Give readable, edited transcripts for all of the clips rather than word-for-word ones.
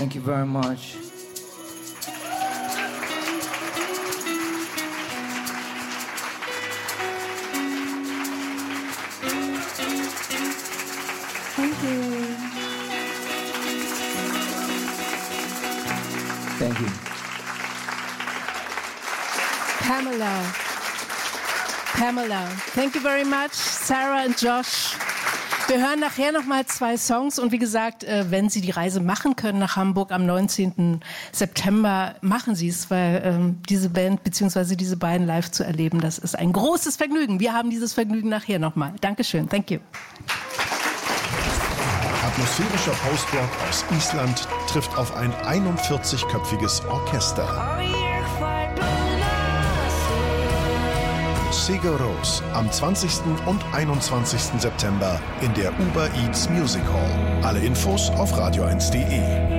Thank you very much. Thank you. Thank you. Pamela, thank you very much, Sarah und Josh. Wir hören nachher noch mal 2 Songs und wie gesagt, wenn Sie die Reise machen können nach Hamburg am 19. September, machen Sie es, weil diese Band bzw. diese beiden live zu erleben, das ist ein großes Vergnügen. Wir haben dieses Vergnügen nachher noch mal. Dankeschön, thank you. Atmosphärischer Post-Rock aus Island trifft auf ein 41-köpfiges Orchester. Sigur Rós am 20. und 21. September in der Uber Eats Music Hall. Alle Infos auf radio1.de.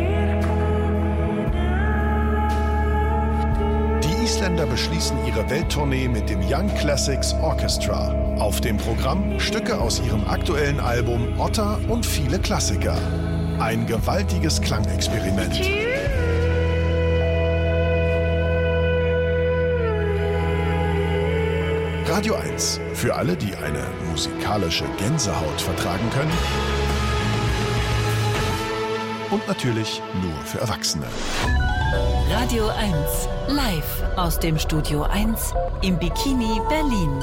Die Isländer beschließen ihre Welttournee mit dem Young Classics Orchestra. Auf dem Programm Stücke aus ihrem aktuellen Album Otta und viele Klassiker. Ein gewaltiges Klangexperiment. Radio 1. Für alle, die eine musikalische Gänsehaut vertragen können. Und natürlich nur für Erwachsene. Radio 1. Live aus dem Studio 1 im Bikini Berlin.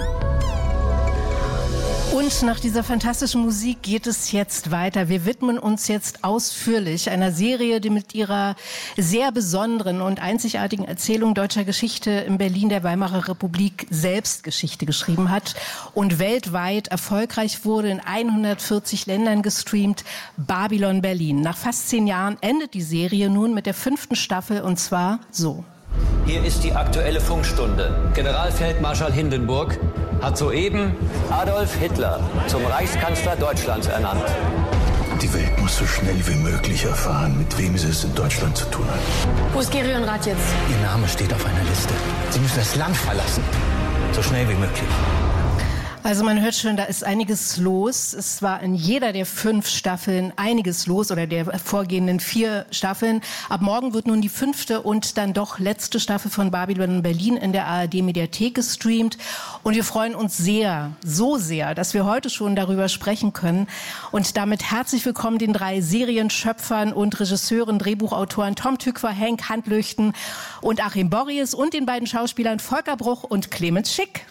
Und nach dieser fantastischen Musik geht es jetzt weiter. Wir widmen uns jetzt ausführlich einer Serie, die mit ihrer sehr besonderen und einzigartigen Erzählung deutscher Geschichte in Berlin der Weimarer Republik selbst Geschichte geschrieben hat und weltweit erfolgreich wurde, in 140 Ländern gestreamt, Babylon Berlin. Nach fast 10 Jahren endet die Serie nun mit der 5. Staffel und zwar so. Hier ist die aktuelle Funkstunde. Generalfeldmarschall Hindenburg hat soeben Adolf Hitler zum Reichskanzler Deutschlands ernannt. Die Welt muss so schnell wie möglich erfahren, mit wem sie es in Deutschland zu tun hat. Wo ist Gerion Rath jetzt? Ihr Name steht auf einer Liste. Sie müssen das Land verlassen. So schnell wie möglich. Also man hört schon, da ist einiges los. Es war in jeder der 5 Staffeln einiges los oder der vorgehenden 4 Staffeln. Ab morgen wird nun die 5. und dann doch letzte Staffel von Babylon Berlin in der ARD-Mediathek gestreamt. Und wir freuen uns sehr, so sehr, dass wir heute schon darüber sprechen können. Und damit herzlich willkommen den 3 Serienschöpfern und Regisseuren, Drehbuchautoren Tom Tykwer, Henk Handlöchten und Achim Borries und den beiden Schauspielern Volker Bruch und Clemens Schick.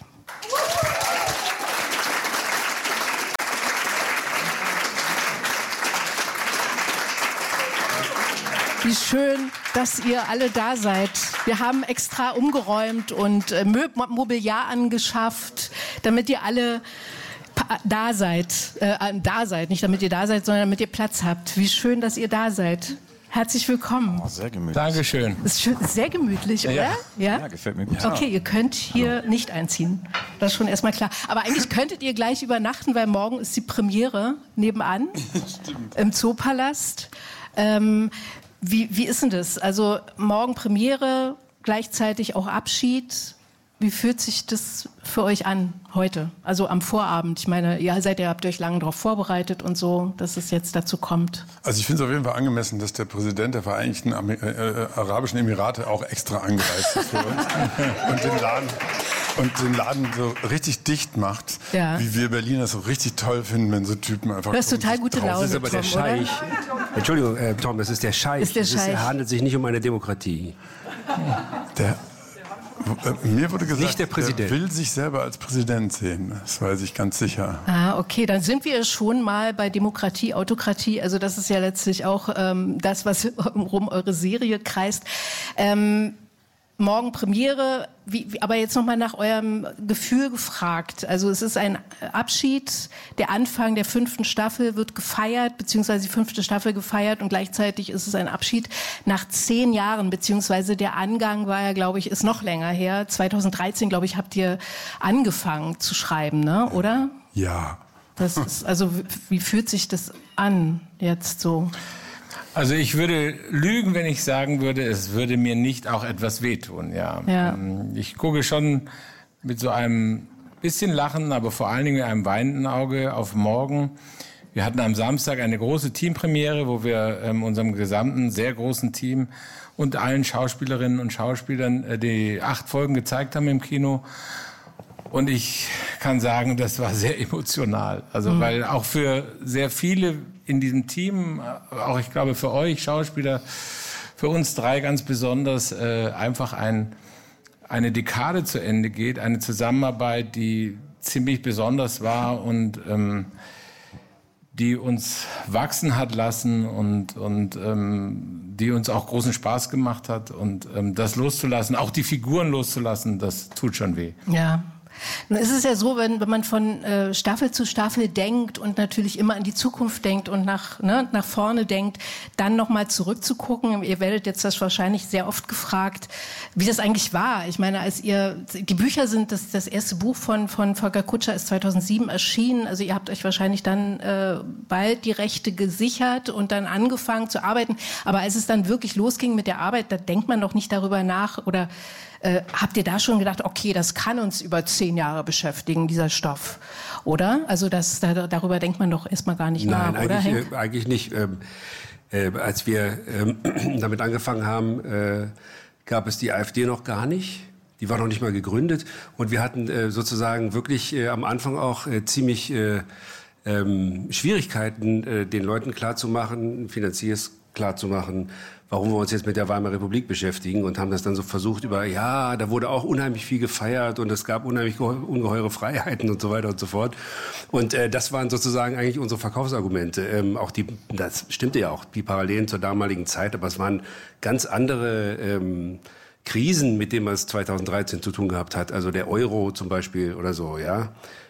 Wie schön, dass ihr alle da seid. Wir haben extra umgeräumt und Mobiliar angeschafft, damit ihr alle da seid. Nicht damit ihr da seid, sondern damit ihr Platz habt. Wie schön, dass ihr da seid. Herzlich willkommen. Oh, sehr gemütlich. Dankeschön. Ist schön, sehr gemütlich, oder? Ja, gefällt mir gut. Okay, ihr könnt hier nicht einziehen. Das ist schon erstmal klar. Aber eigentlich könntet ihr gleich übernachten, weil morgen ist die Premiere nebenan im Zoopalast. Wie ist denn das? Also morgen Premiere, gleichzeitig auch Abschied. Wie fühlt sich das für euch an heute? Also am Vorabend. Ich meine, ihr habt euch lange darauf vorbereitet und so, dass es jetzt dazu kommt. Also ich finde es auf jeden Fall angemessen, dass der Präsident der Vereinigten Arabischen Emirate auch extra angereist ist für uns und den Laden so richtig dicht macht, wie wir Berliner so richtig toll finden, wenn so Typen einfach... Du hast total gute Laune, Das ist aber der Scheich. Entschuldigung, Tom, das ist der Scheich. Es handelt sich nicht um eine Demokratie. Mir wurde gesagt, nicht der Präsident. Der will sich selber als Präsident sehen. Das weiß ich ganz sicher. Ah, okay, dann sind wir schon mal bei Demokratie, Autokratie. Also das ist ja letztlich auch das, was um eure Serie kreist. Morgen Premiere, aber jetzt nochmal nach eurem Gefühl gefragt. Also es ist ein Abschied, der Anfang der 5. Staffel wird gefeiert, beziehungsweise die 5. Staffel gefeiert und gleichzeitig ist es ein Abschied nach 10 Jahren, beziehungsweise der Angang war ja, glaube ich, ist noch länger her. 2013, glaube ich, habt ihr angefangen zu schreiben, ne? Oder? Ja. Das ist, also wie fühlt sich das an jetzt so? Also ich würde lügen, wenn ich sagen würde, es würde mir nicht auch etwas wehtun. Ja. Ich gucke schon mit so einem bisschen Lachen, aber vor allen Dingen mit einem weinenden Auge auf morgen. Wir hatten am Samstag eine große Teampremiere, wo wir unserem gesamten, sehr großen Team und allen Schauspielerinnen und Schauspielern die 8 Folgen gezeigt haben im Kino. Und ich kann sagen, das war sehr emotional. Also weil auch für sehr viele in diesem Team, auch ich glaube für euch Schauspieler, für uns 3 ganz besonders, einfach eine Dekade zu Ende geht, eine Zusammenarbeit, die ziemlich besonders war und die uns wachsen hat lassen und die uns auch großen Spaß gemacht hat. Und das loszulassen, auch die Figuren loszulassen, das tut schon weh. Ja. Nun ist es ja so, wenn man von Staffel zu Staffel denkt und natürlich immer an die Zukunft denkt und nach vorne denkt, dann nochmal zurückzugucken. Ihr werdet jetzt das wahrscheinlich sehr oft gefragt, wie das eigentlich war. Ich meine, die Bücher sind, das erste Buch von Volker Kutscher ist 2007 erschienen. Also ihr habt euch wahrscheinlich dann bald die Rechte gesichert und dann angefangen zu arbeiten. Aber als es dann wirklich losging mit der Arbeit, da denkt man doch nicht darüber nach oder habt ihr da schon gedacht, okay, das kann uns über 10 Jahre beschäftigen, dieser Stoff, oder? Also darüber denkt man doch erstmal gar nicht nach, oder Henk? Eigentlich nicht. Als wir damit angefangen haben, gab es die AfD noch gar nicht. Die war noch nicht mal gegründet. Und wir hatten sozusagen wirklich am Anfang auch ziemlich Schwierigkeiten, den Leuten klarzumachen, Finanziers klarzumachen, warum wir uns jetzt mit der Weimarer Republik beschäftigen und haben das dann so versucht da wurde auch unheimlich viel gefeiert und es gab unheimlich ungeheure Freiheiten und so weiter und so fort. Und das waren sozusagen eigentlich unsere Verkaufsargumente. Das stimmte ja auch, die Parallelen zur damaligen Zeit, aber es waren ganz andere Krisen, mit denen man es 2013 zu tun gehabt hat. Also der Euro zum Beispiel oder so, ja.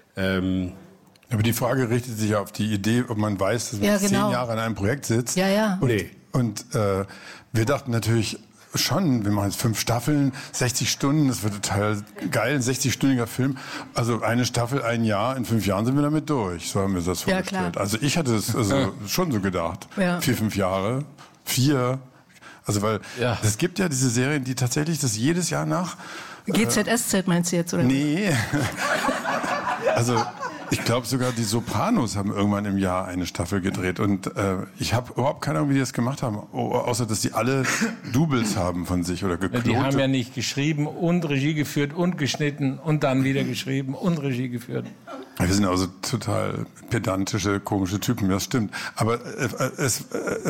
Aber die Frage richtet sich ja auf die Idee, ob man weiß, dass man 10 Jahre an einem Projekt sitzt. Ja, ja. Und wir dachten natürlich schon, wir machen jetzt 5 Staffeln, 60 Stunden, das wird total geil, ein 60-stündiger Film. Also eine Staffel, ein Jahr, in 5 Jahren sind wir damit durch. So haben wir das vorgestellt. Klar. Also ich hatte es schon so gedacht. Ja. 4, 5 Jahre, 4. Also weil es gibt ja diese Serien, die tatsächlich das jedes Jahr nach... GZSZ meinst du jetzt, oder? Nee. Also... Ich glaube sogar, die Sopranos haben irgendwann im Jahr eine Staffel gedreht. Und ich habe überhaupt keine Ahnung, wie die das gemacht haben. Außer, dass die alle Doubles haben von sich oder geklonte. Die haben ja nicht geschrieben und Regie geführt und geschnitten und dann wieder geschrieben und Regie geführt. Wir sind also total pedantische, komische Typen, das stimmt. Aber es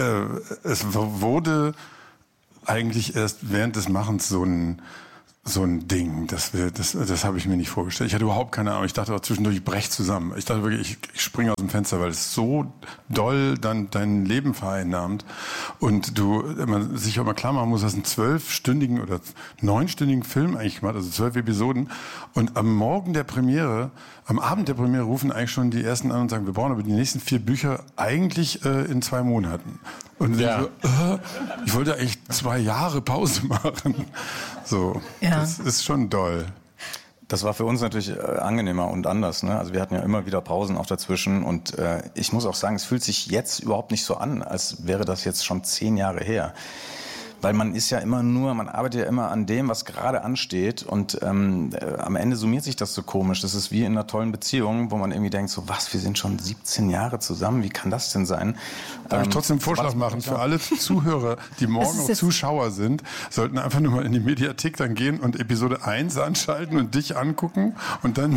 wurde eigentlich erst während des Machens so ein Ding, das habe ich mir nicht vorgestellt. Ich hatte überhaupt keine Ahnung. Ich dachte auch zwischendurch, ich brech zusammen. Ich dachte wirklich, ich springe aus dem Fenster, weil es so doll dann dein Leben vereinnahmt. Und man sich auch mal klar machen muss, dass einen 12-stündigen oder 9-stündigen Film eigentlich gemacht, also 12 Episoden. Und am Abend der Premiere rufen eigentlich schon die ersten an und sagen, wir brauchen aber die nächsten 4 Bücher eigentlich in 2 Monaten. Und ich wollte eigentlich 2 Jahre Pause machen. So, das ist schon doll. Das war für uns natürlich angenehmer und anders, ne? Also wir hatten ja immer wieder Pausen auch dazwischen und ich muss auch sagen, es fühlt sich jetzt überhaupt nicht so an, als wäre das jetzt schon 10 Jahre her. Weil man arbeitet ja immer an dem, was gerade ansteht und am Ende summiert sich das so komisch. Das ist wie in einer tollen Beziehung, wo man irgendwie denkt, so was, wir sind schon 17 Jahre zusammen, wie kann das denn sein? Darf ich trotzdem einen Vorschlag machen für alle Zuhörer, die morgen auch Zuschauer sind, sollten einfach nur mal in die Mediathek dann gehen und Episode 1 anschalten und dich angucken und dann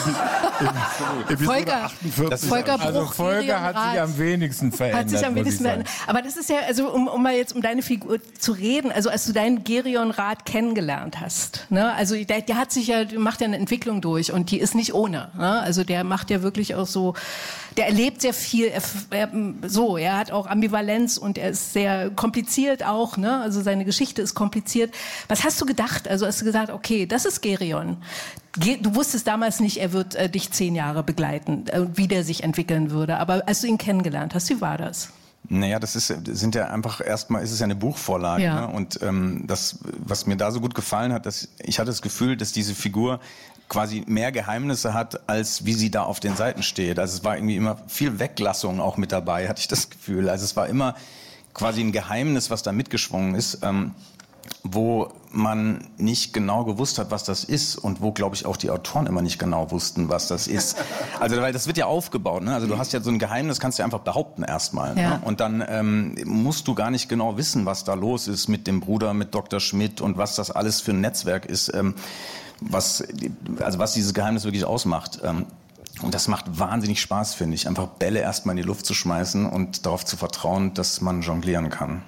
Episode 48. Volker hat sich am wenigsten verändert. Aber das ist ja, also um mal jetzt um deine Figur zu reden, also als du deinen Gerion Rath kennengelernt hast, ne? Also der macht ja eine Entwicklung durch und die ist nicht ohne, ne? Also der macht ja wirklich auch so, der erlebt sehr viel, er hat auch Ambivalenz und er ist sehr kompliziert auch, ne? Also seine Geschichte ist kompliziert. Was hast du gedacht? Also hast du gesagt, okay, das ist Gerion. Du wusstest damals nicht, er wird dich 10 Jahre begleiten, wie der sich entwickeln würde, aber als du ihn kennengelernt hast, wie war das? Naja, erstmal ist es ja eine Buchvorlage. Ja. Ne? Und das, was mir da so gut gefallen hat, ich hatte das Gefühl, dass diese Figur quasi mehr Geheimnisse hat, als wie sie da auf den Seiten steht. Also es war irgendwie immer viel Weglassung auch mit dabei, hatte ich das Gefühl. Also es war immer quasi ein Geheimnis, was da mitgeschwungen ist. wo man nicht genau gewusst hat, was das ist und wo, glaube ich, auch die Autoren immer nicht genau wussten, was das ist. Also, weil das wird ja aufgebaut, ne? Also du hast ja so ein Geheimnis, kannst du ja einfach behaupten erstmal. Ja. Ne? Und dann musst du gar nicht genau wissen, was da los ist mit dem Bruder, mit Dr. Schmidt und was das alles für ein Netzwerk ist, was dieses Geheimnis wirklich ausmacht. Und das macht wahnsinnig Spaß, finde ich, einfach Bälle erstmal in die Luft zu schmeißen und darauf zu vertrauen, dass man jonglieren kann.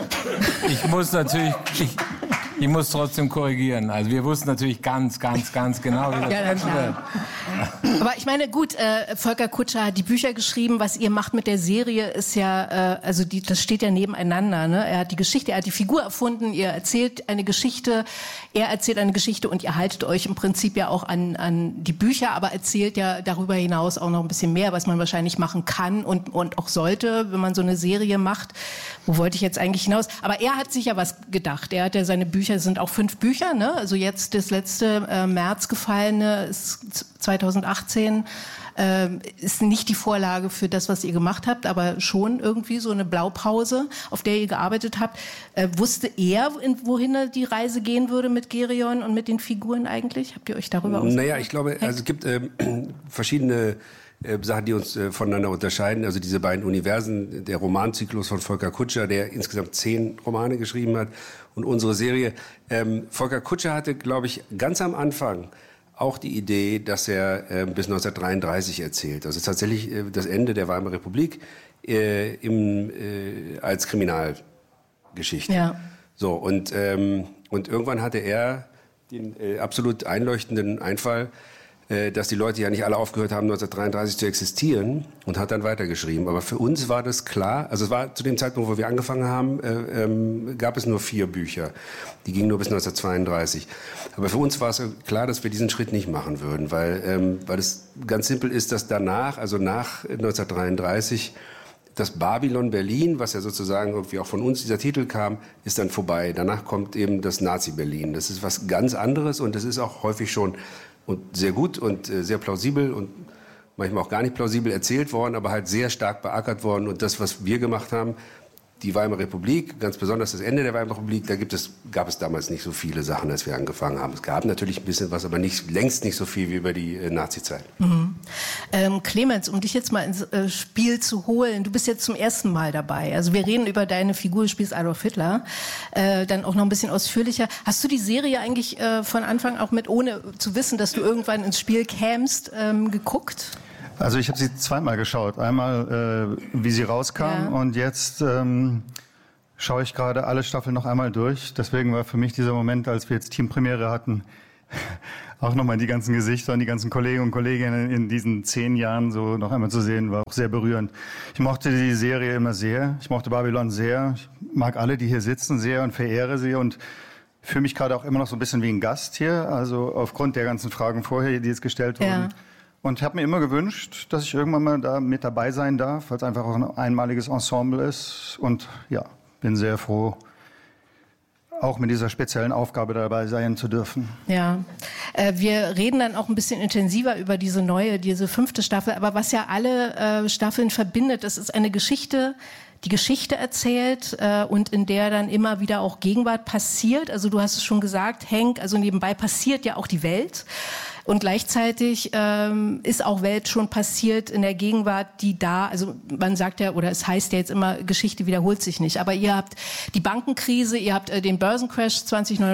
Ich muss trotzdem korrigieren. Also wir wussten natürlich ganz genau, wie das wird. Aber ich meine, gut, Volker Kutscher hat die Bücher geschrieben. Was ihr macht mit der Serie ist ja, das steht ja nebeneinander. Ne? Er hat die Geschichte, er hat die Figur erfunden. Ihr erzählt eine Geschichte, er erzählt eine Geschichte und ihr haltet euch im Prinzip ja auch an die Bücher, aber erzählt ja darüber hinaus auch noch ein bisschen mehr, was man wahrscheinlich machen kann und auch sollte, wenn man so eine Serie macht. Wo wollte ich jetzt eigentlich hinaus? Aber er hat sich ja was gedacht. Er hat ja seine Bücher, es sind auch 5 Bücher, ne? Also jetzt das letzte März gefallene ist 2018, ist nicht die Vorlage für das, was ihr gemacht habt, aber schon irgendwie so eine Blaupause, auf der ihr gearbeitet habt. Wusste er, wohin die Reise gehen würde mit Gerion und mit den Figuren eigentlich? Habt ihr euch darüber ausgetauscht? Naja, ich glaube, also es gibt verschiedene Sachen, die uns voneinander unterscheiden. Also diese beiden Universen, der Romanzyklus von Volker Kutscher, der insgesamt 10 Romane geschrieben hat, und unsere Serie. Volker Kutscher hatte, glaube ich, ganz am Anfang auch die Idee, dass er bis 1933 erzählt. Also tatsächlich das Ende der Weimarer Republik als Kriminalgeschichte. Ja. So, und irgendwann hatte er den absolut einleuchtenden Einfall, dass die Leute ja nicht alle aufgehört haben, 1933 zu existieren, und hat dann weitergeschrieben. Aber für uns war das klar, also es war zu dem Zeitpunkt, wo wir angefangen haben, gab es nur 4 Bücher. Die gingen nur bis 1932. Aber für uns war es klar, dass wir diesen Schritt nicht machen würden, weil es ganz simpel ist, dass danach, also nach 1933, das Babylon Berlin, was ja sozusagen irgendwie auch von uns dieser Titel kam, ist dann vorbei. Danach kommt eben das Nazi-Berlin. Das ist was ganz anderes, und das ist auch häufig schon und sehr gut und sehr plausibel und manchmal auch gar nicht plausibel erzählt worden, aber halt sehr stark beackert worden. Und das, was wir gemacht haben, die Weimarer Republik, ganz besonders das Ende der Weimarer Republik, da gab es damals nicht so viele Sachen, als wir angefangen haben. Es gab natürlich ein bisschen was, aber längst nicht so viel wie über die Nazi-Zeit. Mhm. Clemens, um dich jetzt mal ins Spiel zu holen, du bist jetzt zum ersten Mal dabei. Also wir reden über deine Figur, du spielst Adolf Hitler, dann auch noch ein bisschen ausführlicher. Hast du die Serie eigentlich von Anfang auch ohne zu wissen, dass du irgendwann ins Spiel kämst, geguckt? Also ich habe sie 2-mal geschaut. Einmal, wie sie rauskam, und jetzt schaue ich gerade alle Staffeln noch einmal durch. Deswegen war für mich dieser Moment, als wir jetzt Teampremiere hatten, auch nochmal die ganzen Gesichter und die ganzen Kollegen und Kolleginnen in diesen 10 Jahren so noch einmal zu sehen, war auch sehr berührend. Ich mochte die Serie immer sehr. Ich mochte Babylon sehr. Ich mag alle, die hier sitzen, sehr und verehre sie und fühle mich gerade auch immer noch so ein bisschen wie ein Gast hier. Also aufgrund der ganzen Fragen vorher, die jetzt gestellt wurden. Ja. Und habe mir immer gewünscht, dass ich irgendwann mal da mit dabei sein darf, weil es einfach auch ein einmaliges Ensemble ist. Und ja, bin sehr froh, auch mit dieser speziellen Aufgabe dabei sein zu dürfen. Ja, wir reden dann auch ein bisschen intensiver über diese 5. Staffel. Aber was ja alle Staffeln verbindet, das ist eine Geschichte, die Geschichte erzählt und in der dann immer wieder auch Gegenwart passiert. Also du hast es schon gesagt, Henk, also nebenbei passiert ja auch die Welt. Und gleichzeitig ist auch Welt schon passiert in der Gegenwart, die da, also man sagt ja, oder es heißt ja jetzt immer, Geschichte wiederholt sich nicht. Aber ihr habt die Bankenkrise, ihr habt den Börsencrash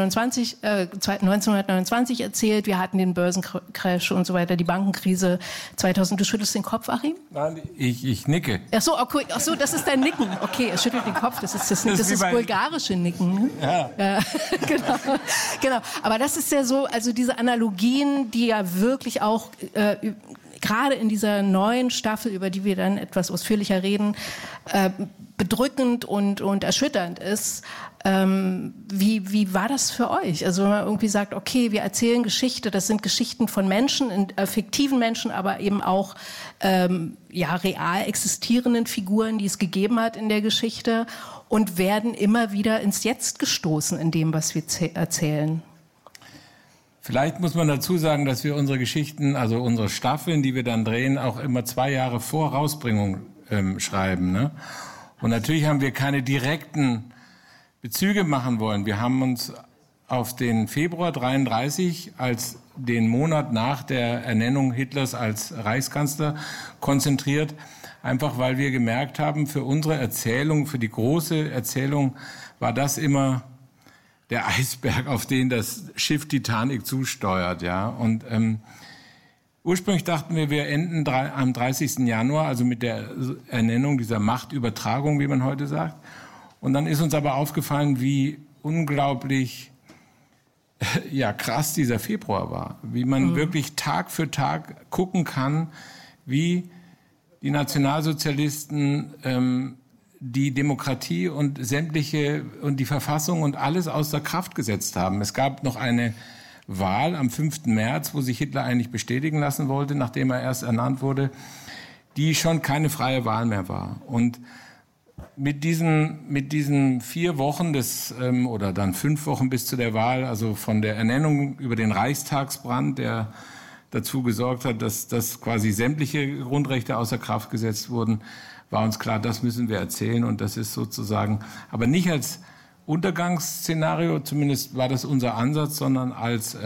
1929 erzählt, wir hatten den Börsencrash und so weiter, die Bankenkrise 2000. Du schüttelst den Kopf, Achim? Nein, ich nicke. Ach so, okay, das ist dein Nicken. Okay, er schüttelt den Kopf, das ist bulgarische Nicken. Ja. Genau. Aber das ist ja so, also diese Analogien, die ja wirklich auch gerade in dieser neuen Staffel, über die wir dann etwas ausführlicher reden, bedrückend und erschütternd ist. Wie war das für euch? Also wenn man irgendwie sagt, okay, wir erzählen Geschichte, das sind Geschichten von Menschen, fiktiven Menschen, aber eben auch real existierenden Figuren, die es gegeben hat in der Geschichte, und werden immer wieder ins Jetzt gestoßen in dem, was wir erzählen. Vielleicht muss man dazu sagen, dass wir unsere Geschichten, also unsere Staffeln, die wir dann drehen, auch immer 2 Jahre vor Rausbringung schreiben. Ne? Und natürlich haben wir keine direkten Bezüge machen wollen. Wir haben uns auf den Februar 1933 als den Monat nach der Ernennung Hitlers als Reichskanzler konzentriert, einfach weil wir gemerkt haben, für unsere Erzählung, für die große Erzählung war das immer der Eisberg, auf den das Schiff Titanic zusteuert. Ja. Und ursprünglich dachten wir enden am 30. Januar, also mit der Ernennung dieser Machtübertragung, wie man heute sagt. Und dann ist uns aber aufgefallen, wie unglaublich krass dieser Februar war. Wie man wirklich Tag für Tag gucken kann, wie die Nationalsozialisten die Demokratie und sämtliche und die Verfassung und alles außer Kraft gesetzt haben. Es gab noch eine Wahl am 5. März, wo sich Hitler eigentlich bestätigen lassen wollte, nachdem er erst ernannt wurde, die schon keine freie Wahl mehr war. Und mit diesen 4 Wochen oder dann 5 Wochen bis zu der Wahl, also von der Ernennung über den Reichstagsbrand, der dazu gesorgt hat, dass quasi sämtliche Grundrechte außer Kraft gesetzt wurden, war uns klar, das müssen wir erzählen. Und das ist sozusagen, aber nicht als Untergangsszenario, zumindest war das unser Ansatz, sondern als,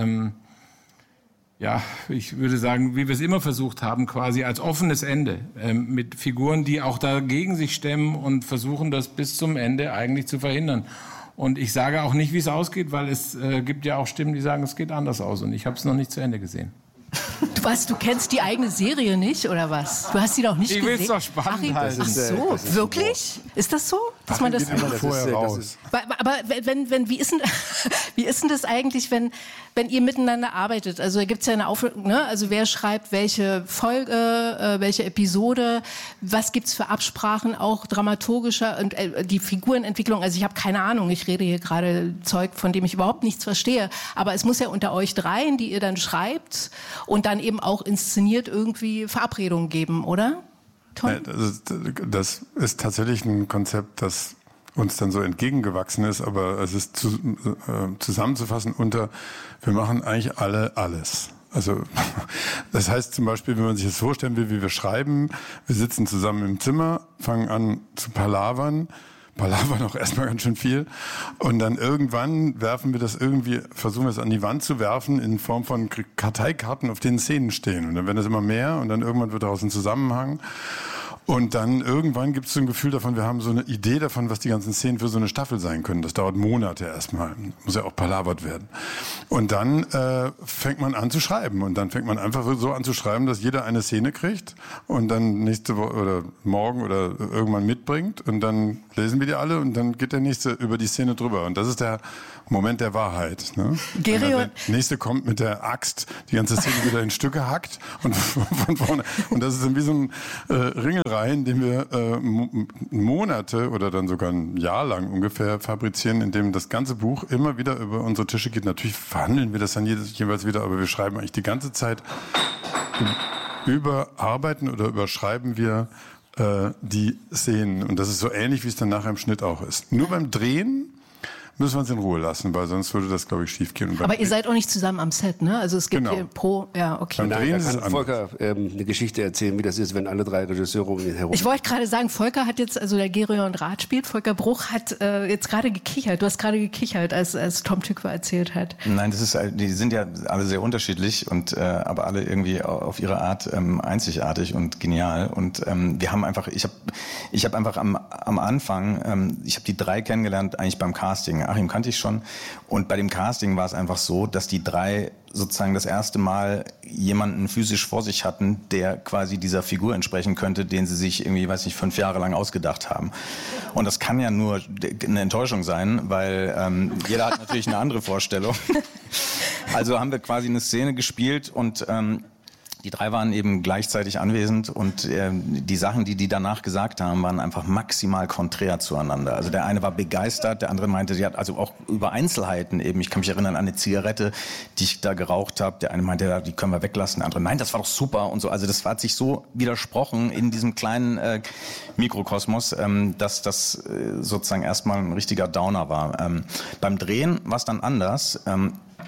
ich würde sagen, wie wir es immer versucht haben, quasi als offenes Ende, mit Figuren, die auch dagegen sich stemmen und versuchen, das bis zum Ende eigentlich zu verhindern. Und ich sage auch nicht, wie es ausgeht, weil es gibt ja auch Stimmen, die sagen, es geht anders aus. Und ich habe es noch nicht zu Ende gesehen. Du kennst die eigene Serie nicht, oder was? Du hast sie doch nicht gesehen? Ich will es doch spannend halten. Ach so, wirklich? Ist das so? Dass man das vorher raus. Aber wie ist denn das eigentlich, wenn ihr miteinander arbeitet? Also da gibt es ja eine Auflösung, ne? Also wer schreibt welche Folge, welche Episode, was gibt's für Absprachen, auch dramaturgischer und die Figurenentwicklung. Also ich habe keine Ahnung, ich rede hier gerade Zeug, von dem ich überhaupt nichts verstehe. Aber es muss ja unter euch dreien, die ihr dann schreibt und dann eben auch inszeniert irgendwie Verabredungen geben, oder? Das ist tatsächlich ein Konzept, das uns dann so entgegengewachsen ist, aber es ist zusammenzufassen unter, wir machen eigentlich alle alles. Also das heißt zum Beispiel, wenn man sich das vorstellen will, wie wir schreiben, wir sitzen zusammen im Zimmer, fangen an zu palavern auch erstmal ganz schön viel. Und dann irgendwann versuchen wir es an die Wand zu werfen in Form von Karteikarten, auf denen Szenen stehen. Und dann werden es immer mehr und dann irgendwann wird daraus ein Zusammenhang. Und dann irgendwann gibt es so ein Gefühl davon, wir haben so eine Idee davon, was die ganzen Szenen für so eine Staffel sein können. Das dauert Monate erstmal. Muss ja auch palavert werden. Und dann fängt man an zu schreiben. Und dann fängt man einfach so an zu schreiben, dass jeder eine Szene kriegt und dann nächste Woche oder morgen oder irgendwann mitbringt. Und dann lesen wir die alle und dann geht der Nächste über die Szene drüber. Und das ist der Moment der Wahrheit. Ne? Der Nächste kommt mit der Axt, die ganze Szene wieder in Stücke hackt und von vorne. Und das ist dann wie so ein Ringelreihe, in dem wir Monate oder dann sogar ein Jahr lang ungefähr fabrizieren, in dem das ganze Buch immer wieder über unsere Tische geht. Natürlich verhandeln wir das dann jeweils wieder, aber wir schreiben eigentlich die ganze Zeit überarbeiten oder überschreiben wir die Szenen. Und das ist so ähnlich, wie es dann nachher im Schnitt auch ist. Nur beim Drehen müssen wir uns in Ruhe lassen, weil sonst würde das, glaube ich, schief gehen. Aber ihr seid auch nicht zusammen am Set, ne? Also es gibt hier okay. Da kann Volker eine Geschichte erzählen, wie das ist, wenn alle 3 Regisseure um ihn herum... Ich wollte gerade sagen, Volker hat jetzt, also der Gereon Rath spielt, Volker Bruch hat jetzt gerade gekichert. Du hast gerade gekichert, als Tom Tykwer erzählt hat. Nein, die sind ja alle sehr unterschiedlich und aber alle irgendwie auf ihre Art einzigartig und genial. Und wir haben einfach, ich habe einfach am Anfang, ich habe die 3 kennengelernt eigentlich beim Casting. Achim kannte ich schon. Und bei dem Casting war es einfach so, dass die 3 sozusagen das erste Mal jemanden physisch vor sich hatten, der quasi dieser Figur entsprechen könnte, den sie sich irgendwie, 5 Jahre lang ausgedacht haben. Und das kann ja nur eine Enttäuschung sein, weil jeder hat natürlich eine andere Vorstellung. Also haben wir quasi eine Szene gespielt und die 3 waren eben gleichzeitig anwesend und die Sachen, die danach gesagt haben, waren einfach maximal konträr zueinander. Also der eine war begeistert, der andere meinte, sie hat also auch über Einzelheiten eben, ich kann mich erinnern an eine Zigarette, die ich da geraucht habe, der eine meinte, ja, die können wir weglassen, der andere, nein, das war doch super und so. Also das hat sich so widersprochen in diesem kleinen Mikrokosmos, dass das sozusagen erstmal ein richtiger Downer war. Beim Drehen war es dann anders.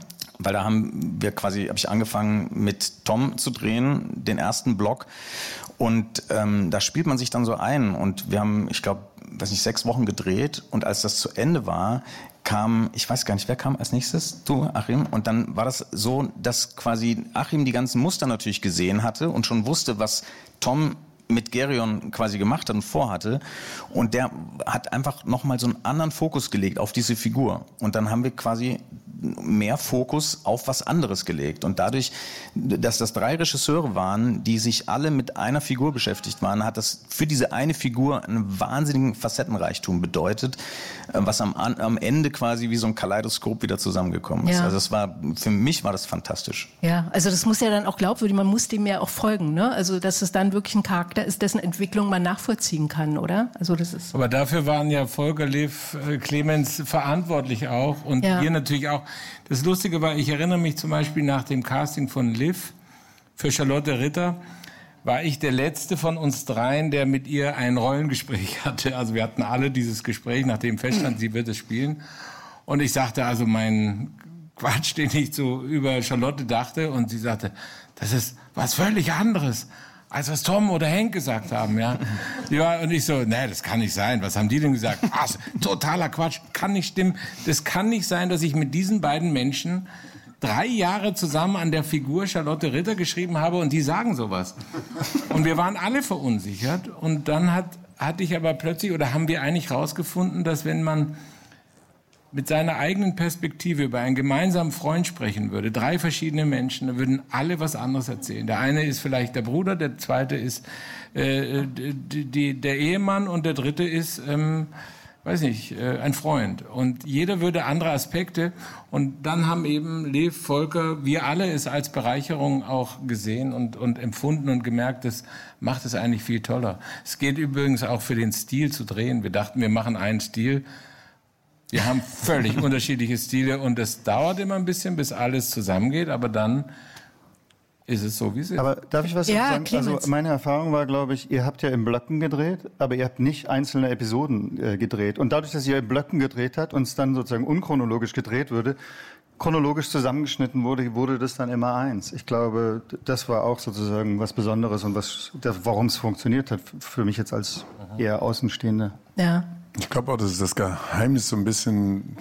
Weil da habe ich angefangen mit Tom zu drehen, den ersten Block. Und da spielt man sich dann so ein. Und wir haben, ich glaube, 6 Wochen gedreht. Und als das zu Ende war, ich weiß gar nicht, wer kam als nächstes? Du, Achim? Und dann war das so, dass quasi Achim die ganzen Muster natürlich gesehen hatte und schon wusste, was Tom mit Gerion quasi gemacht hat und vorhatte. Und der hat einfach nochmal so einen anderen Fokus gelegt auf diese Figur. Und dann haben wir quasi mehr Fokus auf was anderes gelegt. Und dadurch, dass das 3 Regisseure waren, die sich alle mit einer Figur beschäftigt waren, hat das für diese eine Figur einen wahnsinnigen Facettenreichtum bedeutet, was am Ende quasi wie so ein Kaleidoskop wieder zusammengekommen ist. Also für mich war das fantastisch. Ja, also das muss ja dann auch glaubwürdig, man muss dem ja auch folgen, ne? Also dass es dann wirklich ein Charakter ist, dessen Entwicklung man nachvollziehen kann, oder? Also das ist. Aber dafür waren ja Volker, Liv, Clemens verantwortlich auch und wir natürlich auch. Das Lustige war, ich erinnere mich zum Beispiel nach dem Casting von Liv für Charlotte Ritter, war ich der Letzte von uns 3, der mit ihr ein Rollengespräch hatte. Also wir hatten alle dieses Gespräch, nachdem feststand, sie wird es spielen. Und ich sagte also meinen Quatsch, den ich so über Charlotte dachte. Und sie sagte, das ist was völlig anderes, als was Tom oder Henk gesagt haben, ja. Und ich so, nee, das kann nicht sein. Was haben die denn gesagt? Was? Totaler Quatsch. Kann nicht stimmen. Das kann nicht sein, dass ich mit diesen beiden Menschen 3 Jahre zusammen an der Figur Charlotte Ritter geschrieben habe und die sagen sowas. Und wir waren alle verunsichert. Und dann hatte ich aber plötzlich, oder haben wir eigentlich rausgefunden, dass wenn man mit seiner eigenen Perspektive über einen gemeinsamen Freund sprechen würde, 3 verschiedene Menschen, dann würden alle was anderes erzählen. Der eine ist vielleicht der Bruder, der zweite ist der Ehemann und der dritte ist, ein Freund. Und jeder würde andere Aspekte. Und dann haben eben Liv, Volker, wir alle es als Bereicherung auch gesehen und empfunden und gemerkt, das macht es eigentlich viel toller. Es geht übrigens auch für den Stil zu drehen. Wir dachten, wir machen einen Stil. Wir haben völlig unterschiedliche Stile und es dauert immer ein bisschen, bis alles zusammengeht, aber dann ist es so, wie es ist. Aber darf ich was sagen? Clemens. Also meine Erfahrung war, glaube ich, ihr habt ja in Blöcken gedreht, aber ihr habt nicht einzelne Episoden gedreht. Und dadurch, dass ihr in Blöcken gedreht habt und es dann sozusagen unchronologisch gedreht wurde, chronologisch zusammengeschnitten wurde das dann immer eins. Ich glaube, das war auch sozusagen was Besonderes und warum es funktioniert hat, für mich jetzt als eher Außenstehender. Ja. Ich glaube auch, das ist das Geheimnis so ein bisschen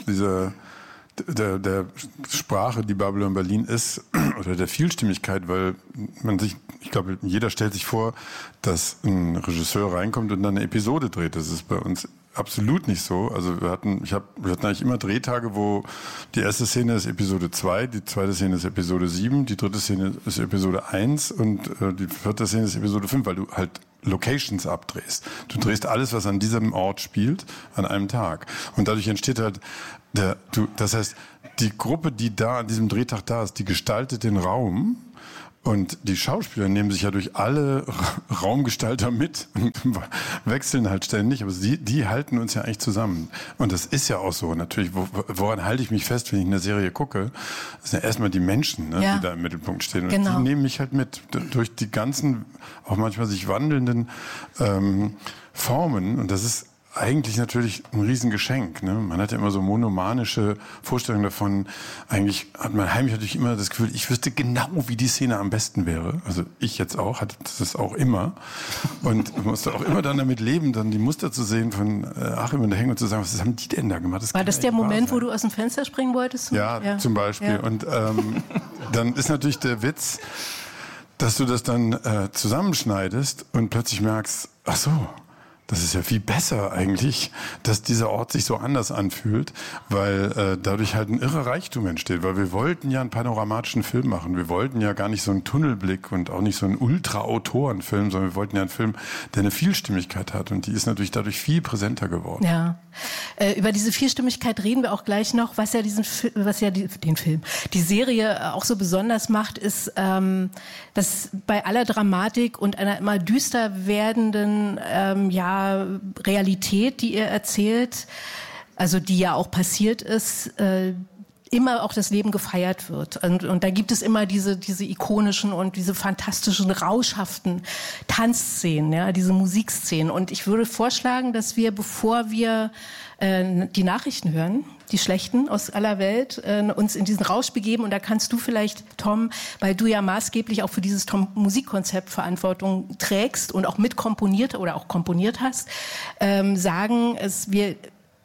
der Sprache, die Babylon Berlin ist, oder der Vielstimmigkeit, weil ich glaube, jeder stellt sich vor, dass ein Regisseur reinkommt und dann eine Episode dreht. Das ist bei uns absolut nicht so. Also wir hatten eigentlich immer Drehtage, wo die erste Szene ist Episode 2, die zweite Szene ist Episode 7, die dritte Szene ist Episode 1 und die vierte Szene ist Episode 5, weil du halt Locations abdrehst. Du drehst alles, was an diesem Ort spielt, an einem Tag. Und dadurch entsteht halt das heißt, die Gruppe, die da an diesem Drehtag da ist, die gestaltet den Raum. Und die Schauspieler nehmen sich ja durch alle Raumgestalter mit und wechseln halt ständig, aber die halten uns ja eigentlich zusammen. Und das ist ja auch so. Natürlich, woran halte ich mich fest, wenn ich eine Serie gucke? Das sind ja erstmal die Menschen, die da im Mittelpunkt stehen. Und die nehmen mich halt mit durch die ganzen, auch manchmal sich wandelnden Formen. Und das ist eigentlich natürlich ein Riesengeschenk. Ne? Man hat ja immer so monomanische Vorstellungen davon. Eigentlich hat man heimlich natürlich immer das Gefühl, ich wüsste genau, wie die Szene am besten wäre. Also ich jetzt auch, hatte das auch immer. Und musste auch immer dann damit leben, dann die Muster zu sehen von Achim und der Henk und zu sagen, was haben die denn da gemacht? War das der Moment, wo du aus dem Fenster springen wolltest? Ja, zum Beispiel. Ja. Und dann ist natürlich der Witz, dass du das dann zusammenschneidest und plötzlich merkst, ach so, das ist ja viel besser eigentlich, dass dieser Ort sich so anders anfühlt, weil dadurch halt ein irrer Reichtum entsteht. Weil wir wollten ja einen panoramatischen Film machen. Wir wollten ja gar nicht so einen Tunnelblick und auch nicht so einen Ultra-Autorenfilm, sondern wir wollten ja einen Film, der eine Vielstimmigkeit hat. Und die ist natürlich dadurch viel präsenter geworden. Ja. Über diese Vielstimmigkeit reden wir auch gleich noch. Was ja die Serie auch so besonders macht, ist, dass bei aller Dramatik und einer immer düster werdenden Realität, die ihr erzählt, also die ja auch passiert ist, immer auch das Leben gefeiert wird. Und da gibt es immer diese ikonischen und diese fantastischen, rauschhaften Tanzszenen, ja, diese Musikszenen. Und ich würde vorschlagen, dass wir, bevor wir die Nachrichten hören, die schlechten aus aller Welt, uns in diesen Rausch begeben. Und da kannst du vielleicht, Tom, weil du ja maßgeblich auch für dieses Musikkonzept Verantwortung trägst und auch mitkomponiert oder auch komponiert hast, sagen, wir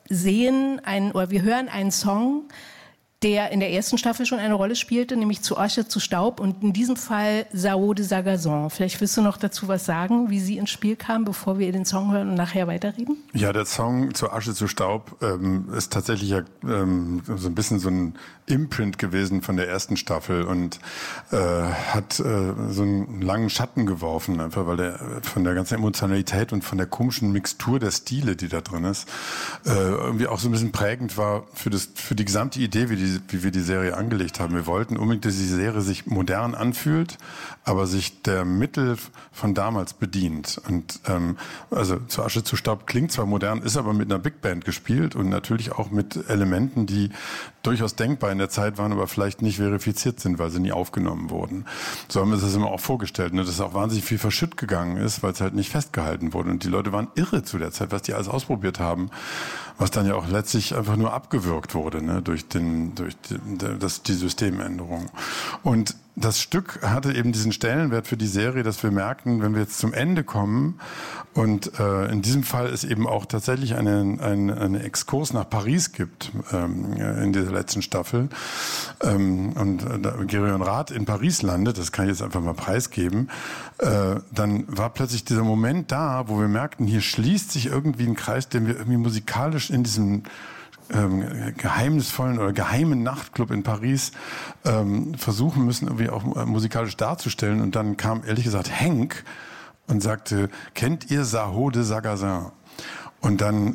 hören einen Song, der in der ersten Staffel schon eine Rolle spielte, nämlich Zu Asche zu Staub und in diesem Fall Sao de Sagazon. Vielleicht willst du noch dazu was sagen, wie sie ins Spiel kam, bevor wir den Song hören und nachher weiterreden? Ja, der Song Zu Asche zu Staub ist tatsächlich ja so ein bisschen so ein Imprint gewesen von der ersten Staffel und hat so einen langen Schatten geworfen, einfach weil der von der ganzen Emotionalität und von der komischen Mixtur der Stile, die da drin ist, irgendwie auch so ein bisschen prägend war für die gesamte Idee, wie wir die Serie angelegt haben. Wir wollten unbedingt, dass die Serie sich modern anfühlt, aber sich der Mittel von damals bedient. Und also Zu Asche zu Staub klingt zwar modern, ist aber mit einer Big Band gespielt und natürlich auch mit Elementen, die durchaus denkbar in der Zeit waren, aber vielleicht nicht verifiziert sind, weil sie nie aufgenommen wurden. So haben wir es immer auch vorgestellt, ne, dass auch wahnsinnig viel verschütt gegangen ist, weil es halt nicht festgehalten wurde. Und die Leute waren irre zu der Zeit, was die alles ausprobiert haben, was dann ja auch letztlich einfach nur abgewürgt wurde, ne, durch die Systemänderung. Und das Stück hatte eben diesen Stellenwert für die Serie, dass wir merkten, wenn wir jetzt zum Ende kommen und in diesem Fall es eben auch tatsächlich einen Exkurs nach Paris gibt in dieser letzten Staffel und Gereon Rath in Paris landet, das kann ich jetzt einfach mal preisgeben, dann war plötzlich dieser Moment da, wo wir merkten, hier schließt sich irgendwie ein Kreis, den wir irgendwie musikalisch in diesem geheimnisvollen oder geheimen Nachtclub in Paris versuchen müssen, irgendwie auch musikalisch darzustellen. Und dann kam ehrlich gesagt Henk und sagte, kennt ihr Sao de Sagazin? Und dann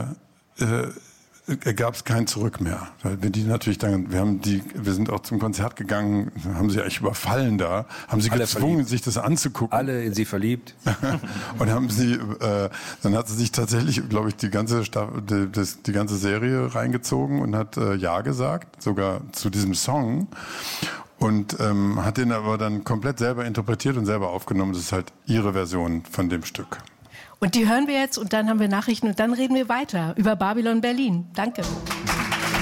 gab es kein Zurück mehr. Weil wir die natürlich dann, wir sind auch zum Konzert gegangen, haben sie eigentlich überfallen da, haben sie gezwungen, sich das anzugucken. Alle in sie verliebt. Und haben sie, dann hat sie sich tatsächlich, glaube ich, die ganze Serie reingezogen und hat Ja gesagt, sogar zu diesem Song. Und hat den aber dann komplett selber interpretiert und selber aufgenommen. Das ist halt ihre Version von dem Stück. Und die hören wir jetzt und dann haben wir Nachrichten und dann reden wir weiter über Babylon Berlin. Danke.